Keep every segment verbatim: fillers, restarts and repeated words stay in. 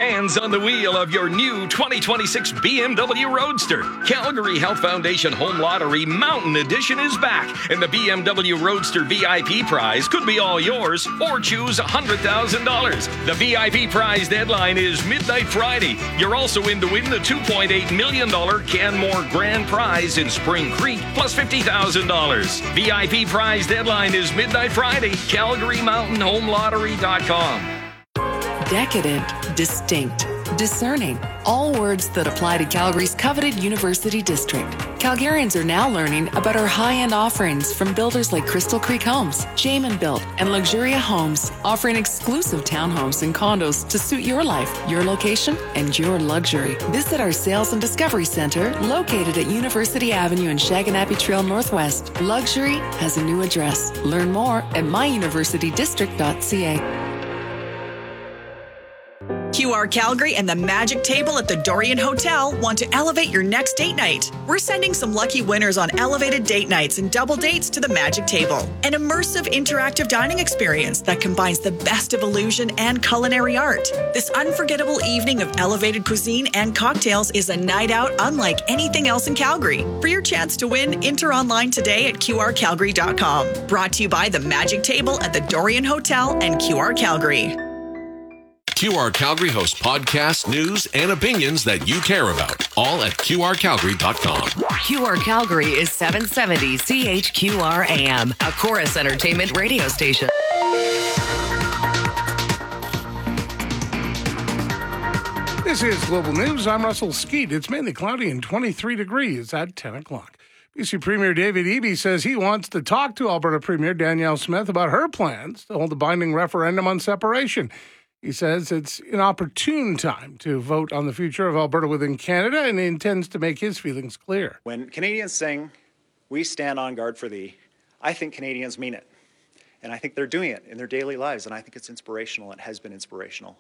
hands on the wheel of your new twenty twenty-six B M W Roadster. Calgary Health Foundation Home Lottery Mountain Edition is back, and the B M W Roadster V I P prize could be all yours, or choose one hundred thousand dollars. The V I P prize deadline is midnight Friday. You're also in to win the two point eight million dollars Canmore Grand Prize in Spring Creek, plus fifty thousand dollars. V I P prize deadline is midnight Friday. Calgary Mountain Home Lottery dot com. Decadent, distinct, discerning. All words that apply to Calgary's coveted University District. Calgarians are now learning about our high-end offerings from builders like Crystal Creek Homes, Jamin Built, and Luxuria Homes, offering exclusive townhomes and condos to suit your life, your location, and your luxury. Visit our Sales and Discovery Center, located at University Avenue and Shaganappi Trail Northwest. Luxury has a new address. Learn more at my university district dot c a. Q R Calgary and the Magic Table at the Dorian Hotel want to elevate your next date night. We're sending some lucky winners on elevated date nights and double dates to the Magic Table, an immersive interactive dining experience that combines the best of illusion and culinary art. This unforgettable evening of elevated cuisine and cocktails is a night out unlike anything else in Calgary. For your chance to win, enter online today at Q R Calgary dot com. Brought to you by the Magic Table at the Dorian Hotel and Q R Calgary. Q R Calgary hosts podcasts, news, and opinions that you care about, all at Q R Calgary dot com. Q R Calgary is seven seventy C H Q R A M, a Chorus Entertainment radio station. This is Global News. I'm Russell Skeet. It's mainly cloudy and twenty-three degrees at ten o'clock. B C Premier David Eby says he wants to talk to Alberta Premier Danielle Smith about her plans to hold a binding referendum on separation. He says it's an opportune time to vote on the future of Alberta within Canada, and he intends to make his feelings clear. When Canadians sing, "We stand on guard for thee," I think Canadians mean it. And I think they're doing it in their daily lives, and I think it's inspirational. It has been inspirational.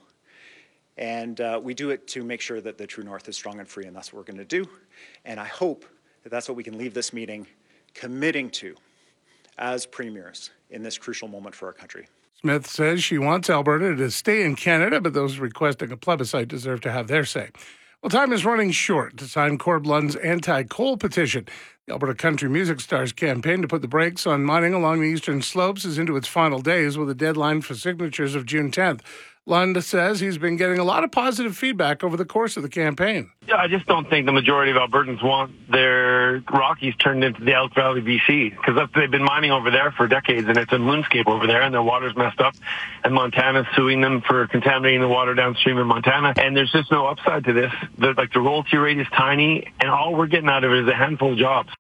And uh, we do it to make sure that the True North is strong and free, and that's what we're going to do. And I hope that that's what we can leave this meeting committing to as premiers in this crucial moment for our country. Smith says she wants Alberta to stay in Canada, but those requesting a plebiscite deserve to have their say. Well, time is running short to sign Corb Lund's anti-coal petition. The Alberta Country Music Stars campaign to put the brakes on mining along the eastern slopes is into its final days with a deadline for signatures of June tenth. Lund says he's been getting a lot of positive feedback over the course of the campaign. Yeah, I just don't think the majority of Albertans want their Rockies turned into the Elk Valley, B C, because they've been mining over there for decades, and it's a moonscape over there, and their water's messed up, and Montana's suing them for contaminating the water downstream in Montana, and there's just no upside to this. The, like the royalty rate is tiny, and all we're getting out of it is a handful of jobs.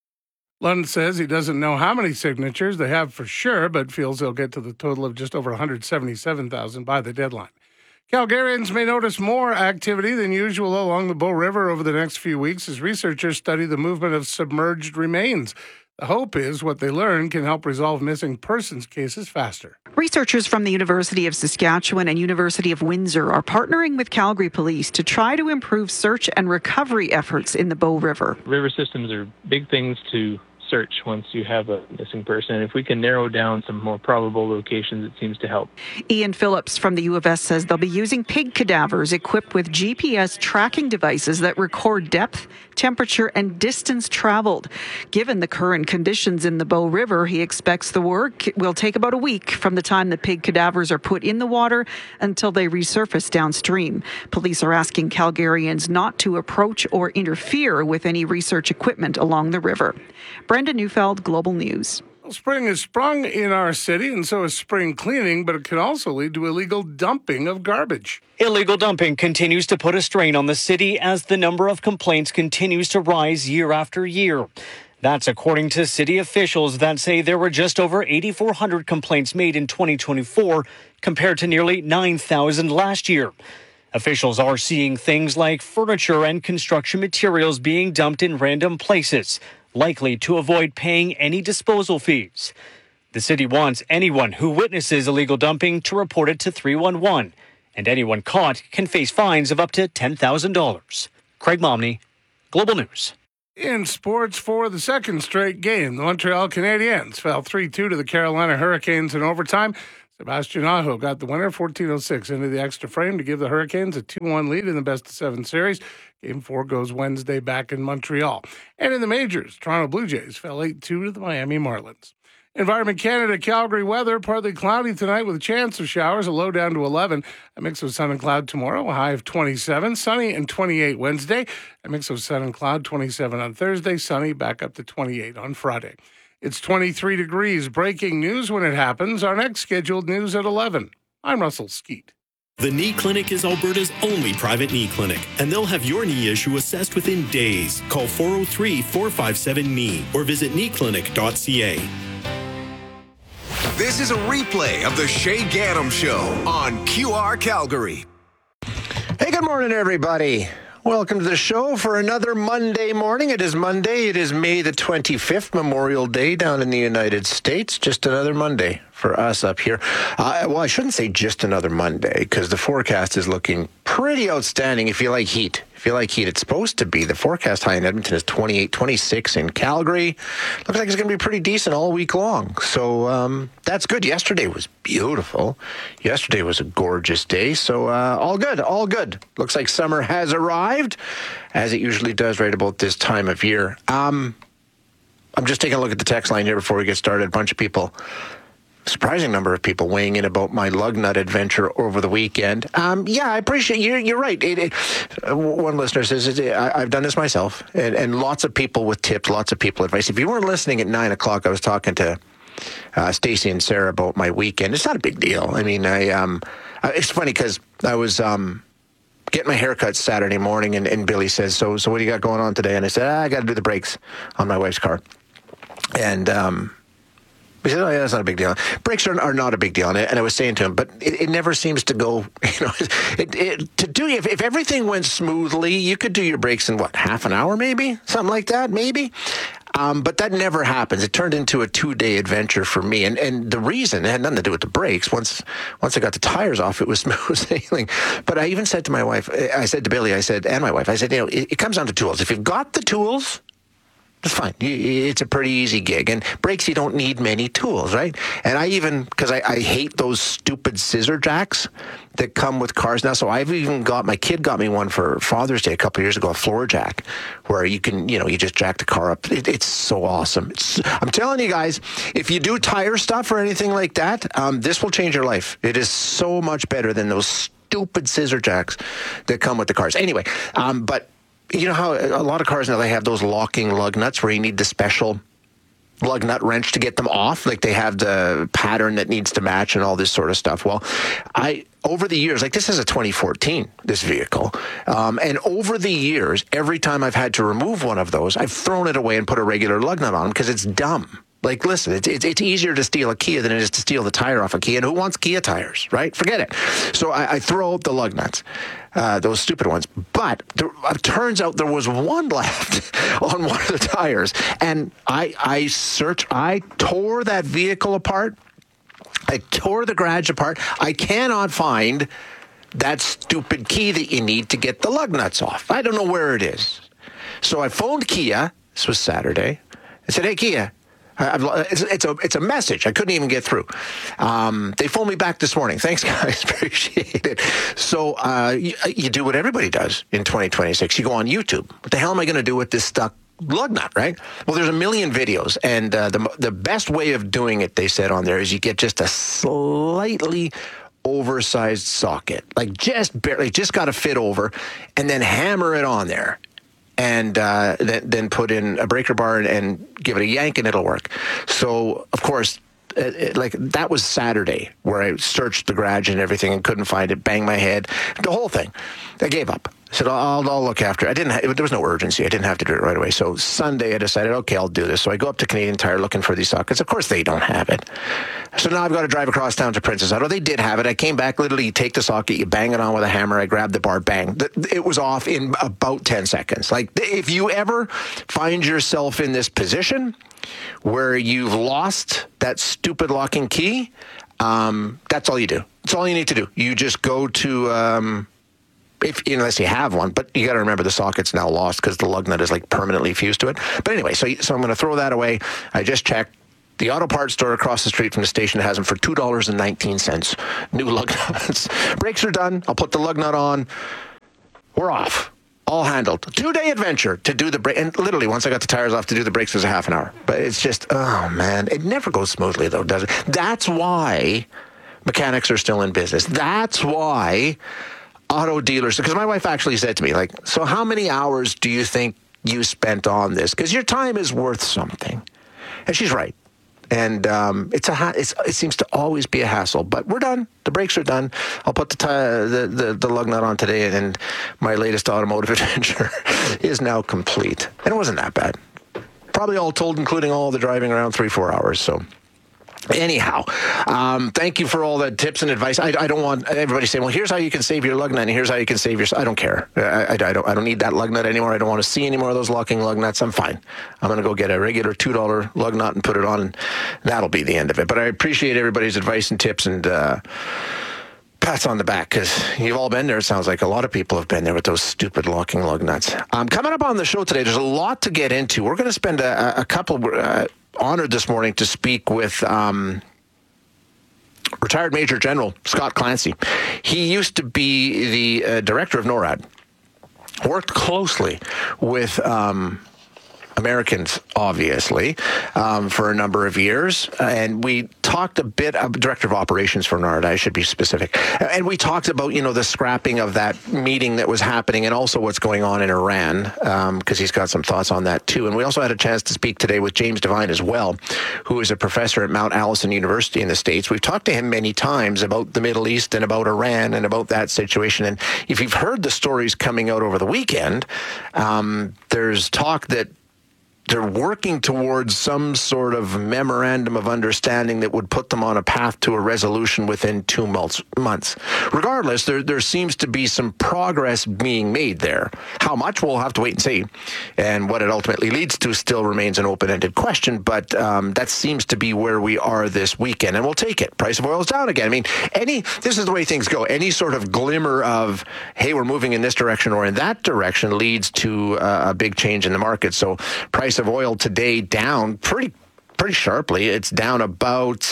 Lund says he doesn't know how many signatures they have for sure, but feels they'll get to the total of just over one hundred seventy-seven thousand by the deadline. Calgarians may notice more activity than usual along the Bow River over the next few weeks as researchers study the movement of submerged remains. The hope is what they learn can help resolve missing persons cases faster. Researchers from the University of Saskatchewan and University of Windsor are partnering with Calgary Police to try to improve search and recovery efforts in the Bow River. River systems are big things to search once you have a missing person. And if we can narrow down some more probable locations, it seems to help. Ian Phillips from the U of S says they'll be using pig cadavers equipped with G P S tracking devices that record depth, temperature, and distance traveled. Given the current conditions in the Bow River, he expects the work will take about a week from the time the pig cadavers are put in the water until they resurface downstream. Police are asking Calgarians not to approach or interfere with any research equipment along the river. Brenda Neufeld, Global News. Well, spring has sprung in our city, and so is spring cleaning, but it can also lead to illegal dumping of garbage. Illegal dumping continues to put a strain on the city as the number of complaints continues to rise year after year. That's according to city officials that say there were just over eight thousand four hundred complaints made in twenty twenty-four compared to nearly nine thousand last year. Officials are seeing things like furniture and construction materials being dumped in random places, likely to avoid paying any disposal fees. The city wants anyone who witnesses illegal dumping to report it to three one one, and anyone caught can face fines of up to ten thousand dollars. Craig Momney, Global News. In sports, for the second straight game, the Montreal Canadiens fell three two to the Carolina Hurricanes in overtime. Sebastian Aho got the winner, fourteen oh six, into the extra frame to give the Hurricanes a two one lead in the best of seven series. Game four goes Wednesday back in Montreal. And in the majors, Toronto Blue Jays fell eight two to the Miami Marlins. Environment Canada, Calgary weather, partly cloudy tonight with a chance of showers, a low down to eleven. A mix of sun and cloud tomorrow, a high of twenty-seven. Sunny and twenty-eight Wednesday. A mix of sun and cloud, twenty-seven on Thursday. Sunny, back up to twenty-eight on Friday. It's twenty-three degrees. Breaking news when it happens. Our next scheduled news at eleven. I'm Russell Skeet. The Knee Clinic is Alberta's only private knee clinic, and they'll have your knee issue assessed within days. Call four oh three, four five seven, K N E E or visit knee clinic dot c a. This is a replay of the Shay Gaddam Show on Q R Calgary. Hey, good morning, everybody. Welcome to the show for another Monday morning. It is Monday. It is May the twenty-fifth, Memorial Day down in the United States. Just another Monday for us up here. Uh, well, I shouldn't say just another Monday because the forecast is looking pretty outstanding if you like heat. If you like heat, it's supposed to be. The forecast high in Edmonton is twenty-eight, twenty-six in Calgary. Looks like it's going to be pretty decent all week long. So um, that's good. Yesterday was beautiful. Yesterday was a gorgeous day. So uh, all good, all good. Looks like summer has arrived, as it usually does right about this time of year. Um, I'm just taking a look at the text line here before we get started. A bunch of people. Surprising number of people weighing in about my lug nut adventure over the weekend. Um, yeah, I appreciate you. You're right. It, it, uh, one listener says, it, I, I've done this myself, and, and lots of people with tips, lots of people advice. If you weren't listening at nine o'clock, I was talking to uh, Stacy and Sarah about my weekend. It's not a big deal. I mean, I um, it's funny because I was um, getting my haircut Saturday morning, and, and Billy says, so, so what do you got going on today? And I said, ah, I got to do the brakes on my wife's car. And um He said, oh, yeah, that's not a big deal. Brakes are, are not a big deal. And I, and I was saying to him, but it, it never seems to go, you know, it, it, to do, if, if everything went smoothly, you could do your brakes in, what, half an hour maybe? Something like that, maybe? Um, but that never happens. It turned into a two-day adventure for me. And and the reason, it had nothing to do with the brakes. Once once I got the tires off, it was smooth sailing. But I even said to my wife, I said to Billy, I said, and my wife, I said, you know, it, it comes down to tools. If you've got the tools, that's fine. It's a pretty easy gig. And brakes, you don't need many tools, right? And I even, because I, I hate those stupid scissor jacks that come with cars now. So I've even got, my kid got me one for Father's Day a couple of years ago, a floor jack, where you can, you know, you just jack the car up. It, it's so awesome. It's, I'm telling you guys, if you do tire stuff or anything like that, um, this will change your life. It is so much better than those stupid scissor jacks that come with the cars. Anyway, um, but you know how a lot of cars now, they have those locking lug nuts where you need the special lug nut wrench to get them off. Like they have the pattern that needs to match and all this sort of stuff. Well, I, over the years, like this is a twenty fourteen, this vehicle. Um, and over the years, every time I've had to remove one of those, I've thrown it away and put a regular lug nut on them because it's dumb. Like, listen, it's, it's it's easier to steal a Kia than it is to steal the tire off a Kia. And who wants Kia tires, right? Forget it. So I, I throw out the lug nuts, uh, those stupid ones. But there, it turns out there was one left on one of the tires. And I, I searched, I tore that vehicle apart. I tore the garage apart. I cannot find that stupid key that you need to get the lug nuts off. I don't know where it is. So I phoned Kia. This was Saturday. I said, hey, Kia. I've, it's, it's a it's a message. I couldn't even get through. Um, they phoned me back this morning. Thanks, guys. Appreciate it. So uh, you, you do what everybody does in twenty twenty-six. You go on YouTube. What the hell am I going to do with this stuck lug nut, right? Well, there's a million videos. And uh, the the best way of doing it, they said on there, is you get just a slightly oversized socket. Like just barely, just got to fit over, and then hammer it on there. And uh, then, then put in a breaker bar and, and give it a yank, and it'll work. So, of course, it, it, like that was Saturday where I searched the garage and everything and couldn't find it. Banged my head, the whole thing. I gave up. I said, I'll, I'll look after it. I didn't. Ha- there was no urgency. I didn't have to do it right away. So Sunday, I decided, okay, I'll do this. So I go up to Canadian Tire looking for these sockets. Of course, they don't have it. So now I've got to drive across town to Princess Auto. They did have it. I came back, literally, you take the socket, you bang it on with a hammer. I grabbed the bar, bang. It was off in about ten seconds. Like, if you ever find yourself in this position where you've lost that stupid locking key, um, that's all you do. That's all you need to do. You just go to... Um, If, unless you have one, but you got to remember the socket's now lost because the lug nut is like permanently fused to it. But anyway, so so I'm going to throw that away. I just checked. The auto parts store across the street from the station has them for two dollars and nineteen cents. New lug nuts. Brakes are done. I'll put the lug nut on. We're off. All handled. Two-day adventure to do the brake. And literally, once I got the tires off to do the brakes, was a half an hour. But it's just, oh, man. It never goes smoothly, though, does it? That's why mechanics are still in business. That's why auto dealers, because my wife actually said to me, like, so how many hours do you think you spent on this? Because your time is worth something. And she's right. And um, it's a ha- it's, it seems to always be a hassle. But we're done. The brakes are done. I'll put the, t- the, the, the lug nut on today, and my latest automotive adventure is now complete. And it wasn't that bad. Probably all told, including all the driving around, three, four hours. So anyhow, um, thank you for all the tips and advice. I, I don't want everybody saying, well, here's how you can save your lug nut, and here's how you can save your... I don't care. I, I, I, don't, I don't need that lug nut anymore. I don't want to see any more of those locking lug nuts. I'm fine. I'm going to go get a regular two dollars lug nut and put it on, and that'll be the end of it. But I appreciate everybody's advice and tips and uh, pats on the back, because you've all been there. It sounds like a lot of people have been there with those stupid locking lug nuts. Um, coming up on the show today, there's a lot to get into. We're going to spend a, a couple... Uh, honored this morning to speak with um, retired Major General Scott Clancy. He used to be the uh, director of NORAD, worked closely with um, Americans, obviously, um, for a number of years. And we talked a bit, uh, director of operations for NORAD, I should be specific. And we talked about, you know, the scrapping of that meeting that was happening, and also what's going on in Iran, because um, he's got some thoughts on that too. And we also had a chance to speak today with James Devine as well, who is a professor at Mount Allison University in the States. We've talked to him many times about the Middle East and about Iran and about that situation. And if you've heard the stories coming out over the weekend, um, there's talk that they're working towards some sort of memorandum of understanding that would put them on a path to a resolution within two months. Regardless, there there seems to be some progress being made there. How much, we'll have to wait and see. And what it ultimately leads to still remains an open-ended question, but um, that seems to be where we are this weekend, and we'll take it. Price of oil is down again. I mean, any this is the way things go. Any sort of glimmer of, hey, we're moving in this direction or in that direction leads to uh, a big change in the market. So price of oil today down pretty pretty sharply. It's down about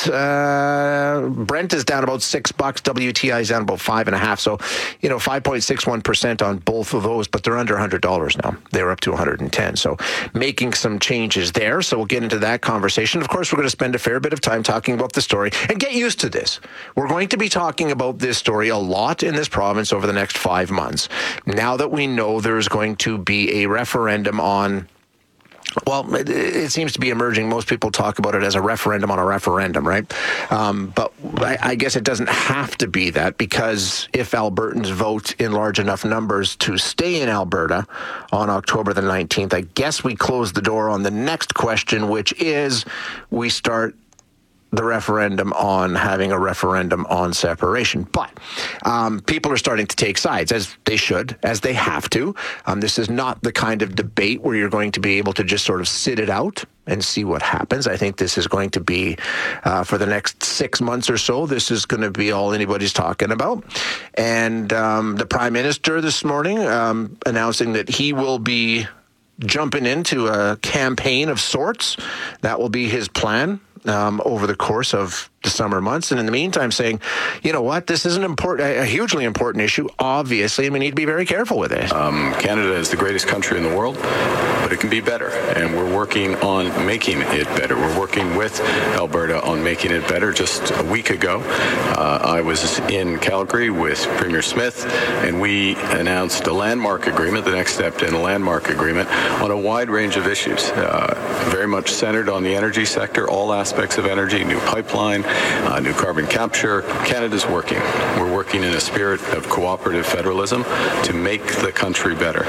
uh, Brent is down about six bucks. W T I is down about five and a half. So, you know, five point six one percent on both of those, but they're under one hundred dollars now. They're up to one hundred ten. So making some changes there. So we'll get into that conversation. Of course, we're going to spend a fair bit of time talking about the story, and get used to this. We're going to be talking about this story a lot in this province over the next five months. Now that we know there's going to be a referendum on, well, it, it seems to be emerging. Most people talk about it as a referendum on a referendum, right? Um, but I, I guess it doesn't have to be that, because if Albertans vote in large enough numbers to stay in Alberta on October the nineteenth, I guess we close the door on the next question, which is we start the referendum on having a referendum on separation. But um, people are starting to take sides, as they should, as they have to. Um, this is not the kind of debate where you're going to be able to just sort of sit it out and see what happens. I think this is going to be, uh, for the next six months or so, this is going to be all anybody's talking about. And um, the Prime Minister this morning um, announcing that he will be jumping into a campaign of sorts. That will be his plan Um, over the course of the summer months. And in the meantime, saying, you know what, this is an important, a hugely important issue, obviously, and we need to be very careful with it. Um, Canada is the greatest country in the world, but it can be better. And we're working on making it better. We're working with Alberta on making it better. Just a week ago, uh, I was in Calgary with Premier Smith, and we announced a landmark agreement, the next step in a landmark agreement, on a wide range of issues, uh, very much centered on the energy sector, all aspects of energy, new pipeline, uh, new carbon capture. Canada's working. We're working in a spirit of cooperative federalism to make the country better.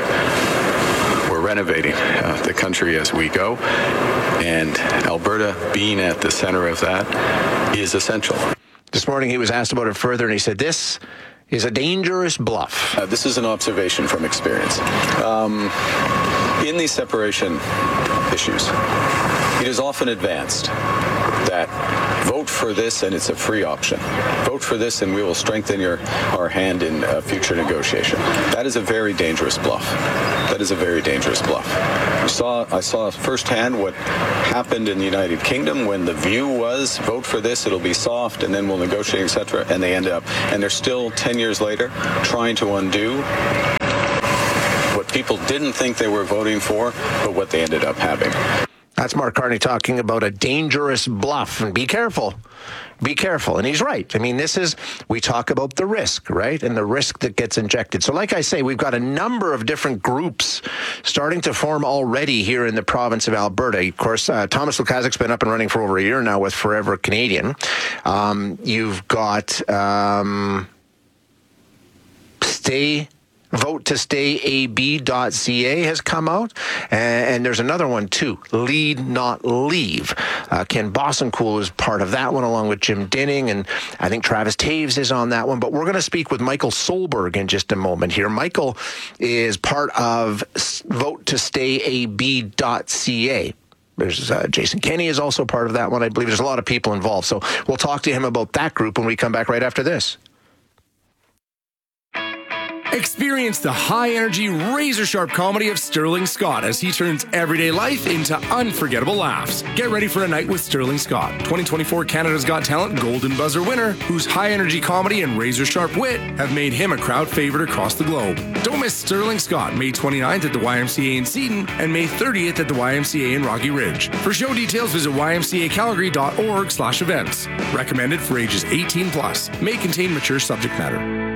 We're renovating uh, the country as we go, and Alberta being at the center of that is essential. This morning he was asked about it further, and he said, this is a dangerous bluff. Uh, this is an observation from experience. Um, in these separation issues, it is often advanced that vote for this and it's a free option. Vote for this and we will strengthen your our hand in uh, future negotiation. That is a very dangerous bluff. That is a very dangerous bluff. We saw, I saw firsthand what happened in the United Kingdom when the view was vote for this, it'll be soft, and then we'll negotiate, et cetera. And they ended up, and they're still ten years later trying to undo what people didn't think they were voting for, but what they ended up having. That's Mark Carney talking about a dangerous bluff. And be careful. Be careful. And he's right. I mean, this is, we talk about the risk, right? And the risk that gets injected. So like I say, we've got a number of different groups starting to form already here in the province of Alberta. Of course, uh, Thomas Lukaszik's been up and running for over a year now with Forever Canadian. Um, you've got um, Stay... vote to stay A B dot C A has come out, and, and there's another one too, Lead Not Leave. Uh, Ken Bossencool is part of that one, along with Jim Dinning, and I think Travis Taves is on that one. But we're going to speak with Michael Solberg in just a moment here. Michael is part of vote to stay A B dot C A. There's uh, Jason Kenney is also part of that one. I believe there's a lot of people involved. So we'll talk to him about that group when we come back right after this. Experience the high-energy, razor-sharp comedy of Sterling Scott as he turns everyday life into unforgettable laughs. Get ready for a night with Sterling Scott, twenty twenty-four Canada's Got Talent Golden Buzzer winner, whose high-energy comedy and razor-sharp wit have made him a crowd favorite across the globe. Don't miss Sterling Scott, May twenty-ninth at the Y M C A in Seton and May thirtieth at the Y M C A in Rocky Ridge. For show details, visit y m c a calgary dot org slash events. Recommended for ages eighteen plus. May contain mature subject matter.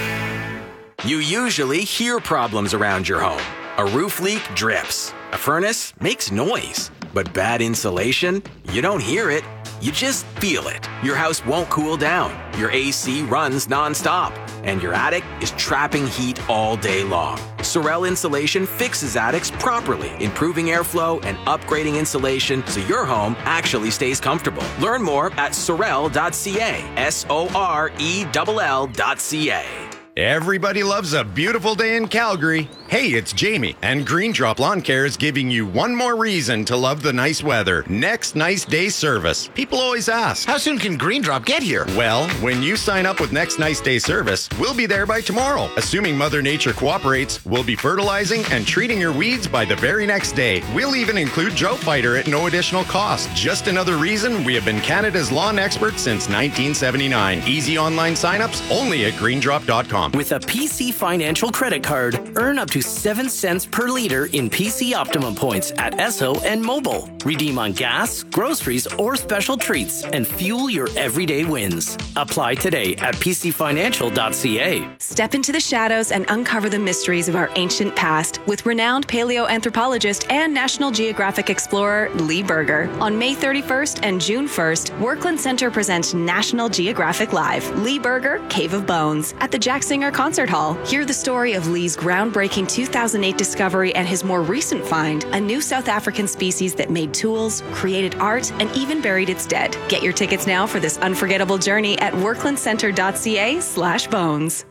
You usually hear problems around your home. A roof leak drips. A furnace makes noise. But bad insulation? You don't hear it. You just feel it. Your house won't cool down. Your A C runs nonstop. And your attic is trapping heat all day long. Sorel Insulation fixes attics properly, improving airflow and upgrading insulation so your home actually stays comfortable. Learn more at sorel dot c a. S O R E L L dot C A. Everybody loves a beautiful day in Calgary. Hey, it's Jamie, and Green Drop Lawn Care is giving you one more reason to love the nice weather. Next Nice Day service. People always ask, how soon can Green Drop get here? Well, when you sign up with Next Nice Day service, we'll be there by tomorrow. Assuming Mother Nature cooperates, we'll be fertilizing and treating your weeds by the very next day. We'll even include Drought Fighter at no additional cost. Just another reason we have been Canada's lawn experts since nineteen seventy-nine. Easy online signups only at green drop dot com. With a P C Financial credit card, earn up to seven cents per liter in P C Optimum points at Esso and Mobile. Redeem on gas, groceries, or special treats and fuel your everyday wins. Apply today at p c financial dot c a. Step into the shadows and uncover the mysteries of our ancient past with renowned paleoanthropologist and National Geographic explorer Lee Berger. On May thirty-first and June first, Workland Center presents National Geographic Live, Lee Berger, Cave of Bones, at the Jack Singer Concert Hall. Hear the story of Lee's groundbreaking two thousand eight discovery and his more recent find, a new South African species that made tools, created art, and even buried its dead. Get your tickets now for this unforgettable journey at workland center dot c a slash bones.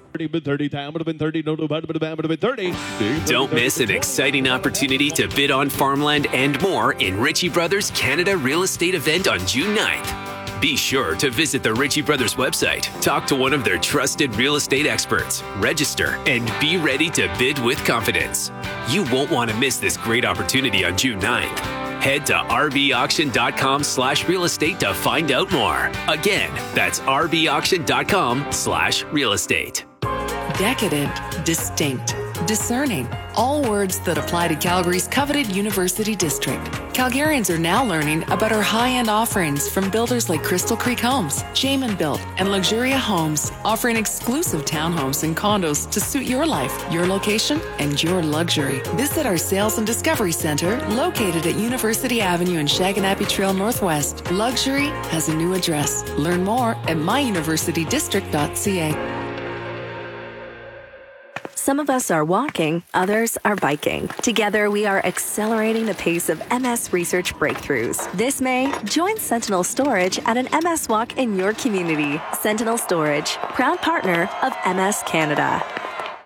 Don't miss an exciting opportunity to bid on farmland and more in Ritchie Brothers Canada Real Estate event on June ninth. Be sure to visit the Ritchie Brothers website, talk to one of their trusted real estate experts, register, and be ready to bid with confidence. You won't want to miss this great opportunity on June ninth. Head to r b auction dot com slash real estate to find out more. Again, that's r b auction dot com slash real estate. Decadent, distinct, discerning. All words that apply to Calgary's coveted University District. Calgarians are now learning about our high-end offerings from builders like Crystal Creek Homes, Jamin Built, and Luxuria Homes, offering exclusive townhomes and condos to suit your life, your location, and your luxury. Visit our Sales and Discovery Center, located at University Avenue and Shaganappy Trail Northwest. Luxury has a new address. Learn more at my university district dot c a. Some of us are walking, others are biking. Together, we are accelerating the pace of M S research breakthroughs. This May, join Sentinel Storage at an M S walk in your community. Sentinel Storage, proud partner of M S Canada.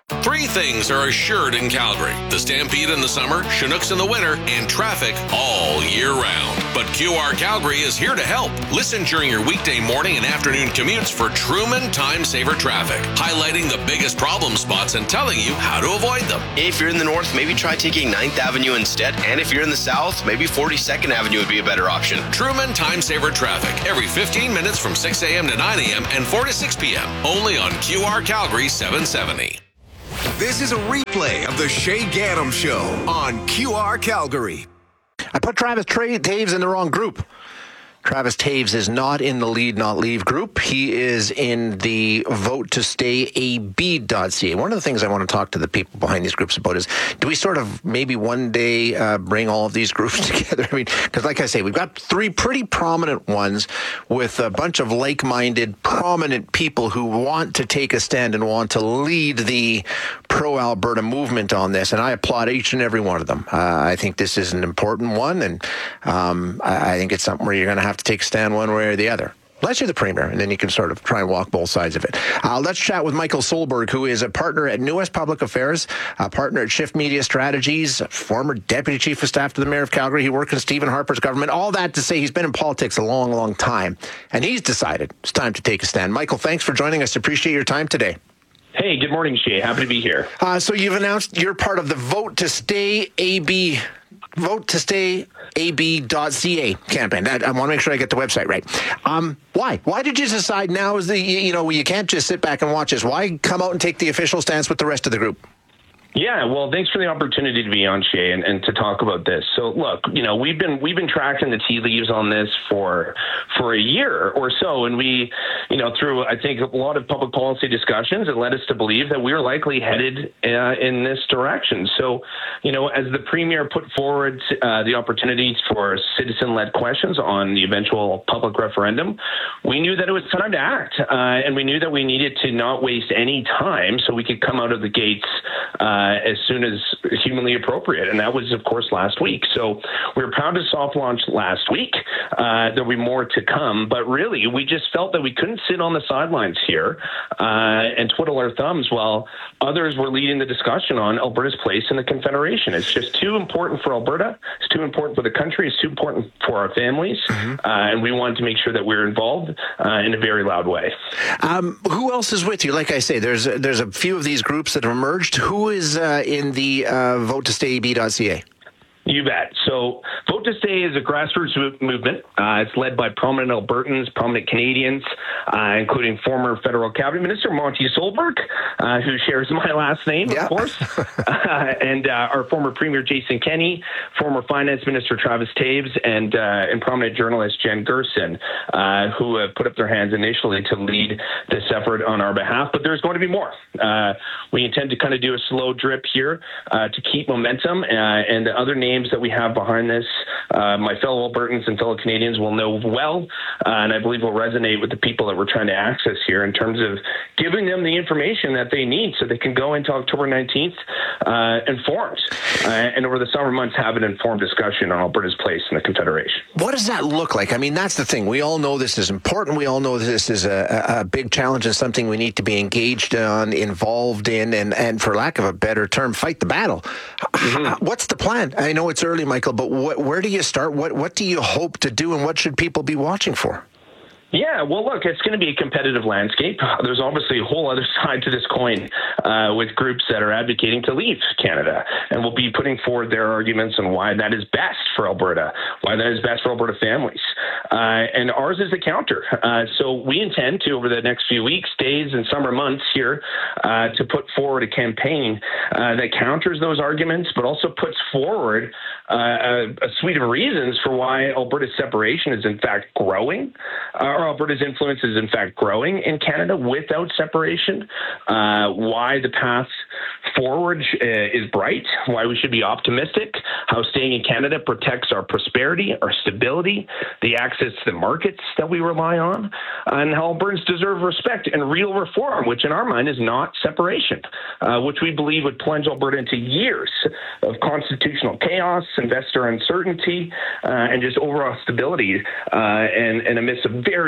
Three things are assured in Calgary: the Stampede in the summer, Chinooks in the winter, and traffic all year round. But Q R Calgary is here to help. Listen during your weekday morning and afternoon commutes for Truman Time Saver Traffic, highlighting the biggest problem spots and telling you how to avoid them. If you're in the north, maybe try taking ninth Avenue instead. And if you're in the south, maybe forty-second Avenue would be a better option. Truman Time Saver Traffic, every fifteen minutes from six a.m. to nine a.m. and four to six p.m. Only on Q R Calgary seven seventy. This is a replay of the Shay Gaddam Show on Q R Calgary. I put Travis Tra- Taves in the wrong group. Travis Taves is not in the Lead Not Leave group. He is in the Vote to Stay A B dot C A. One of the things I want to talk to the people behind these groups about is, do we sort of maybe one day uh, bring all of these groups together? I mean, because like I say, we've got three pretty prominent ones with a bunch of like-minded, prominent people who want to take a stand and want to lead the pro-Alberta movement on this, and I applaud each and every one of them. Uh, I think this is an important one, and um, I, I think it's something where you're going to have to take a stand one way or the other. Unless you're the premier, and then you can sort of try and walk both sides of it. Uh, let's chat with Michael Solberg, who is a partner at New West Public Affairs, a partner at Shift Media Strategies, former deputy chief of staff to the mayor of Calgary. He worked in Stephen Harper's government. All that to say he's been in politics a long, long time, and he's decided it's time to take a stand. Michael, thanks for joining us. Appreciate your time today. Hey, good morning, Shay. Happy to be here. Uh, so you've announced you're part of the Vote to Stay A B Vote to Stay A B dot C A campaign. That, I want to make sure I get the website right. Um, why? Why did you decide now is the, you know, you can't just sit back and watch this? Why come out and take the official stance with the rest of the group? Yeah, well, thanks for the opportunity to be on, Shay, and, and to talk about this. So, look, you know, we've been we've been tracking the tea leaves on this for for a year or so, and we, you know, through I think a lot of public policy discussions, it led us to believe that we were likely headed uh, in this direction. So, you know, as the premier put forward uh, the opportunities for citizen-led questions on the eventual public referendum, we knew that it was time to act, uh, and we knew that we needed to not waste any time so we could come out of the gates Uh, as soon as humanly appropriate. And that was, of course, last week. So we were proud to soft launch last week. Uh, there'll be more to come. But really, we just felt that we couldn't sit on the sidelines here uh, and twiddle our thumbs while others were leading the discussion on Alberta's place in the Confederation. It's just too important for Alberta. It's too important for the country. It's too important for our families. Mm-hmm. Uh, and we wanted to make sure that we're involved uh, in a very loud way. Um, who else is with you? Like I say, there's, there's a few of these groups that have emerged. Who is Uh, in the uh, Vote to Stay A B dot C A? You bet. So Vote to Stay is a grassroots movement. Uh, it's led by prominent Albertans, prominent Canadians, uh, including former federal cabinet minister Monty Solberg, uh, who shares my last name, yeah. of course, uh, and uh, our former premier Jason Kenney, former finance minister Travis Taves, and uh, and prominent journalist Jen Gerson, uh, who have put up their hands initially to lead this effort on our behalf. But there's going to be more. Uh, we intend to kind of do a slow drip here uh, to keep momentum, uh, and the other names that we have behind this, uh, my fellow Albertans and fellow Canadians will know well, uh, and I believe will resonate with the people that we're trying to access here in terms of giving them the information that they need so they can go into October nineteenth uh, informed, uh, and over the summer months have an informed discussion on Alberta's place in the Confederation. What does that look like? I mean, that's the thing. We all know this is important. We all know this is a, a big challenge and something we need to be engaged on, involved in, and, and for lack of a better term, fight the battle. Mm-hmm. What's the plan? I know it's early, Michael, but what, where do you start? What what do you hope to do, and what should people be watching for? Yeah, well, look, it's going to be a competitive landscape. There's obviously a whole other side to this coin uh, with groups that are advocating to leave Canada, and will be putting forward their arguments on why that is best for Alberta, why that is best for Alberta families. Uh, and ours is the counter. Uh, so we intend to, over the next few weeks, days, and summer months here, uh, to put forward a campaign uh, that counters those arguments, but also puts forward uh, a, a suite of reasons for why Alberta's separation is in fact growing, uh, or Alberta's influence is in fact growing in Canada without separation, uh, why the path forward uh, is bright, why we should be optimistic, how staying in Canada protects our prosperity, our stability, the access to the markets that we rely on, and how Albertans deserve respect and real reform, which in our mind is not separation, uh, which we believe would plunge Alberta into years of constitutional chaos, investor uncertainty, uh, and just overall stability, uh, and, and amidst a very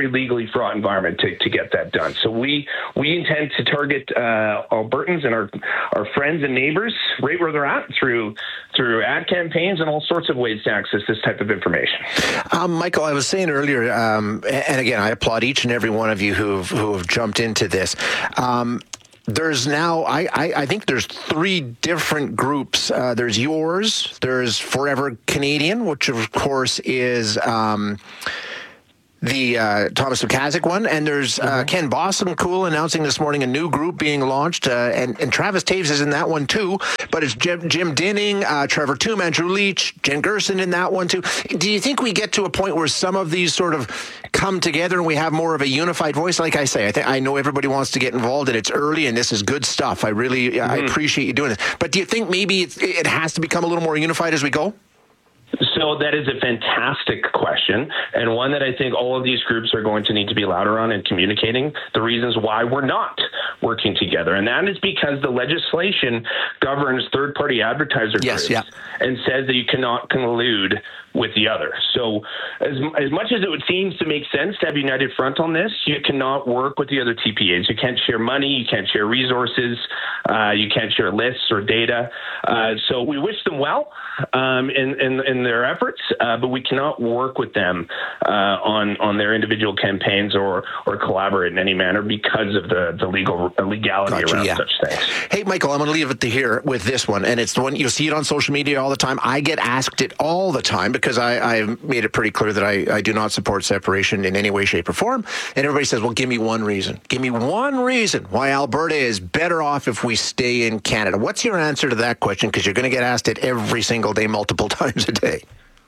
very legally fraught environment to, to get that done. So we we intend to target uh, Albertans and our our friends and neighbors right where they're at through through ad campaigns and all sorts of ways to access this type of information. Um, Michael, I was saying earlier, um, and again, I applaud each and every one of you who have, who have jumped into this. Um, There's now, I, I, I think there's three different groups. Uh, there's yours, there's Forever Canadian, which of course is um, the uh, Thomas McCasick one, and there's uh, Ken Bossencool announcing this morning a new group being launched, uh, and, and Travis Taves is in that one too, but it's Jim, Jim Dinning, uh, Trevor Toome, Andrew Leach, Jen Gerson in that one too. Do you think we get to a point where some of these sort of come together and we have more of a unified voice? Like I say, I think I know everybody wants to get involved, and it's early, and this is good stuff. I really, mm-hmm. I appreciate you doing this. But do you think maybe it, it has to become a little more unified as we go? So that is a fantastic question, and one that I think all of these groups are going to need to be louder on in communicating the reasons why we're not working together. And that is because the legislation governs third-party advertiser yes, groups yeah. and says that you cannot collude with the other. So as, as much as it would seem to make sense to have a united front on this, you cannot work with the other T P As. You can't share money, you can't share resources, uh, you can't share lists or data. Uh, so we wish them well um, in, in, in their efforts, uh, but we cannot work with them uh, on, on their individual campaigns or, or collaborate in any manner because of the, the legal legality gotcha, around yeah. such things. Hey, Michael, I'm going to leave it to here with this one, and it's the one, you'll see it on social media all the time. I get asked it all the time because Because I, I've made it pretty clear that I, I do not support separation in any way, shape, or form. And everybody says, well, give me one reason. Give me one reason why Alberta is better off if we stay in Canada. What's your answer to that question? Because you're going to get asked it every single day, multiple times a day.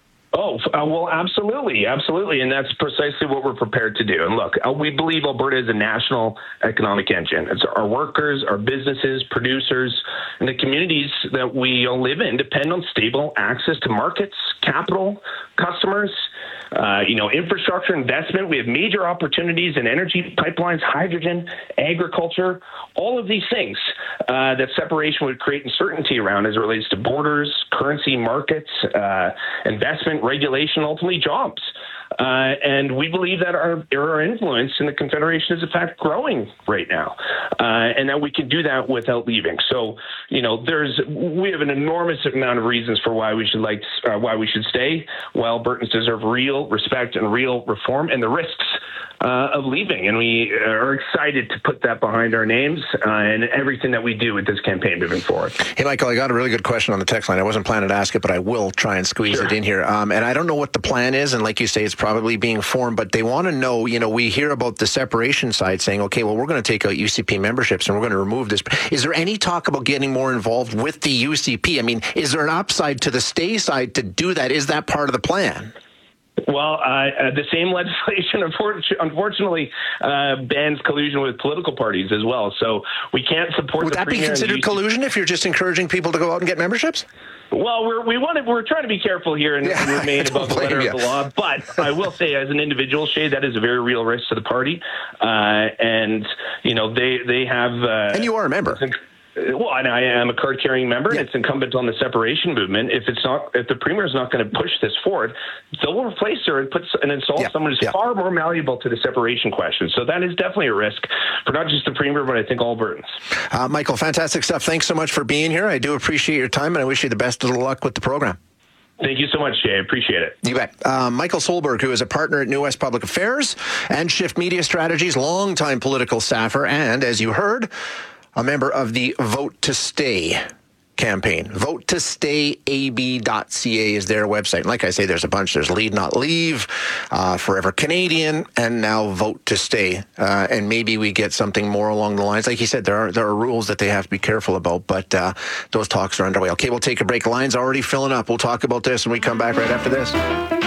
Oh, uh, well, absolutely. Absolutely. And that's precisely what we're prepared to do. And look, uh, we believe Alberta is a national economic engine. It's our workers, our businesses, producers, and the communities that we all live in depend on stable access to markets, capital, customers, uh, you know, infrastructure investment. We have major opportunities in energy pipelines, hydrogen, agriculture, all of these things uh, that separation would create uncertainty around as it relates to borders, currency, markets, uh, investment, regulation, ultimately jobs. Uh, and we believe that our, our influence in the Confederation is, in fact, growing right now, uh, and that we can do that without leaving. So, you know, there's we have an enormous amount of reasons for why we should like uh, why we should stay. While Albertans deserve real respect and real reform, and the risks uh, of leaving, and we are excited to put that behind our names uh, and everything that we do with this campaign moving forward. Hey, Michael, I got a really good question on the text line. I wasn't planning to ask it, but I will try and squeeze sure. it in here. Um, and I don't know what the plan is, and like you say, it's probably being formed, but they want to know, you know, we hear about the separation side saying, okay, well, we're going to take out U C P memberships and we're going to remove this. Is there any talk about getting more involved with the U C P? I mean, is there an upside to the stay side to do that? Is that part of the plan? Well, uh, uh, the same legislation, unfortunately, uh, bans collusion with political parties as well. So we can't support. Would the that be considered collusion if you're just encouraging people to go out and get memberships? Well, we're we want to, we're trying to be careful here and yeah, remain above the letter you. of the law. But I will say, as an individual, Shay, that is a very real risk to the party. Uh, and you know, they they have. Uh, and you are a member. Well, and I am a card-carrying member, yeah. and it's incumbent on the separation movement. If it's not, if the premier is not going to push this forward, they'll replace her and put and install yeah. someone who's yeah. far more malleable to the separation question. So that is definitely a risk for not just the premier, but I think all Albertans. Uh, Michael, fantastic stuff. Thanks so much for being here. I do appreciate your time, and I wish you the best of luck with the program. Thank you so much, Jay. I appreciate it. You bet. Uh, Michael Solberg, who is a partner at New West Public Affairs and Shift Media Strategies, longtime political staffer, and as you heard, a member of the Vote to Stay campaign. vote to stay a b dot c a is their website. And like I say, there's a bunch. There's Lead Not Leave, uh, Forever Canadian, and now Vote to Stay. Uh, and maybe we get something more along the lines. Like he said, there are there are rules that they have to be careful about, but uh, those talks are underway. Okay, we'll take a break. Line's already filling up. We'll talk about this when we come back right after this.